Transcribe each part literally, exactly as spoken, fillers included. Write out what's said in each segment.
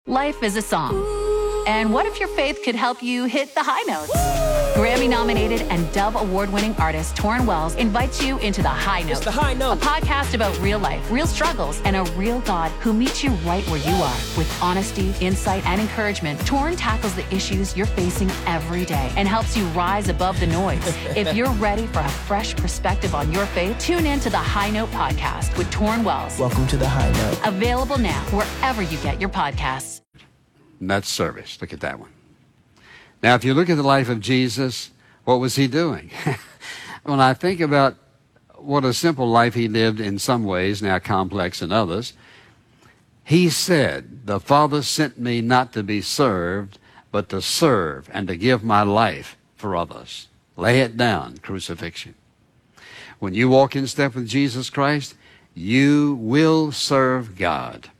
Life is a song. And what if your faith could help you hit the high notes? Grammy-nominated and Dove Award-winning artist Torrin Wells invites you into The High Note. It's The High Note. A podcast about real life, real struggles, and a real God who meets you right where you are. With honesty, insight, and encouragement, Torrin tackles the issues you're facing every day and helps you rise above the noise. If you're ready for a fresh perspective on your faith, tune in to The High Note podcast with Torrin Wells. Welcome to The High Note. Available now wherever you get your podcasts. And that's service. Look at that one. Now, if you look at the life of Jesus, what was he doing? When I think about what a simple life he lived in some ways, now complex in others, he said, "The Father sent me not to be served, but to serve and to give my life for others." Lay it down, crucifixion. When you walk in step with Jesus Christ, you will serve God.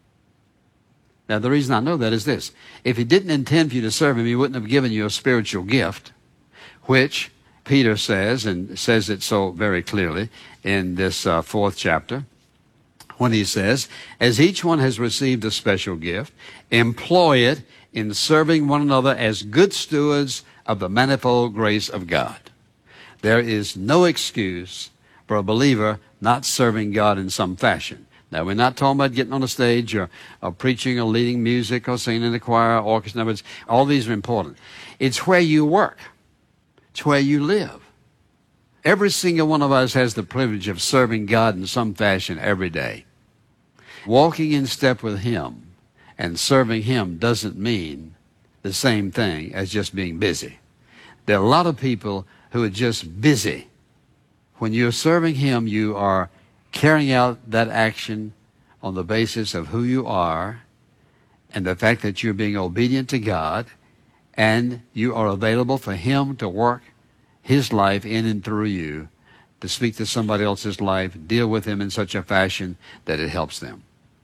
Now, the reason I know that is this. If he didn't intend for you to serve him, he wouldn't have given you a spiritual gift, which Peter says, and says it so very clearly in this uh, fourth chapter, when he says, "As each one has received a special gift, employ it in serving one another as good stewards of the manifold grace of God." There is no excuse for a believer not serving God in some fashion. Now, we're not talking about getting on a stage or, or preaching or leading music or singing in the choir, orchestra numbers. All these are important. It's where you work. It's where you live. Every single one of us has the privilege of serving God in some fashion every day. Walking in step with him and serving him doesn't mean the same thing as just being busy. There are a lot of people who are just busy. When you're serving him, you are carrying out that action on the basis of who you are and the fact that you're being obedient to God, and you are available for him to work his life in and through you, to speak to somebody else's life, deal with them in such a fashion that it helps them.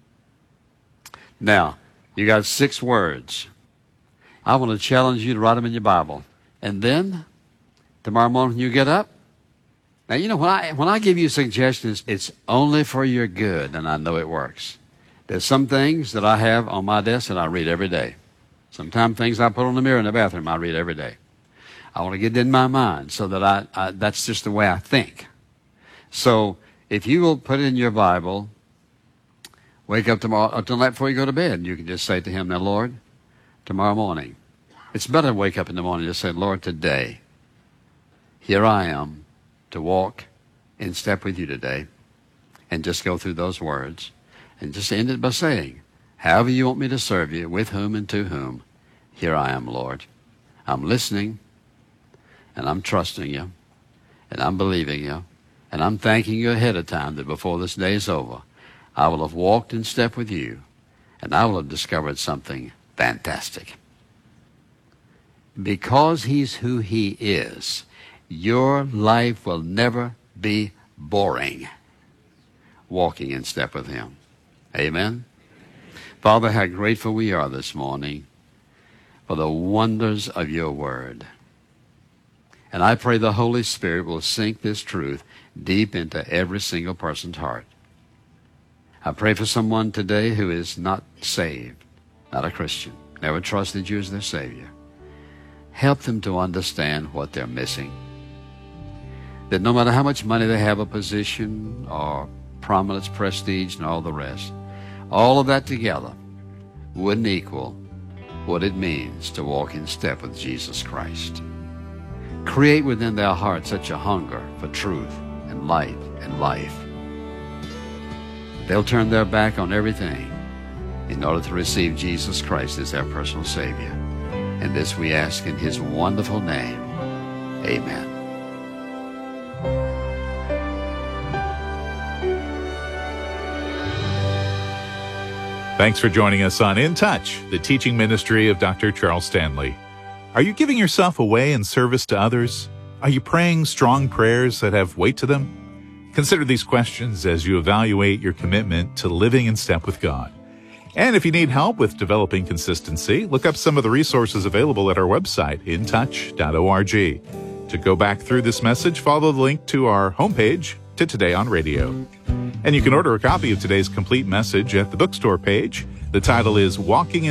Now, you got six words. I want to challenge you to write them in your Bible. And then, tomorrow morning when you get up, now, you know, when I when I give you suggestions, it's only for your good, and I know it works. There's some things that I have on my desk that I read every day. Sometimes things I put on the mirror in the bathroom, I read every day. I want to get it in my mind so that I, I that's just the way I think. So if you will put it in your Bible, wake up tomorrow, up tonight before you go to bed, and you can just say to him, "Now, Lord, tomorrow morning." It's better to wake up in the morning and just say, "Lord, today, here I am, to walk in step with you today," and just go through those words and just end it by saying, "However you want me to serve you, with whom and to whom, here I am, Lord. I'm listening, and I'm trusting you, and I'm believing you, and I'm thanking you ahead of time that before this day is over, I will have walked in step with you, and I will have discovered something fantastic." Because he's who he is, your life will never be boring walking in step with him. Amen? Father, how grateful we are this morning for the wonders of your word. And I pray the Holy Spirit will sink this truth deep into every single person's heart. I pray for someone today who is not saved, not a Christian, never trusted you as their Savior. Help them to understand what they're missing. That no matter how much money they have, a position or prominence, prestige, and all the rest, all of that together wouldn't equal what it means to walk in step with Jesus Christ. Create within their heart such a hunger for truth and light and life. They'll turn their back on everything in order to receive Jesus Christ as their personal Savior. And this we ask in his wonderful name. Amen. Thanks for joining us on In Touch, the teaching ministry of Doctor Charles Stanley. Are you giving yourself away in service to others? Are you praying strong prayers that have weight to them? Consider these questions as you evaluate your commitment to living in step with God. And if you need help with developing consistency, look up some of the resources available at our website, in touch dot org. To go back through this message, follow the link to our homepage to Today on Radio. And you can order a copy of today's complete message at the bookstore page. The title is Walking in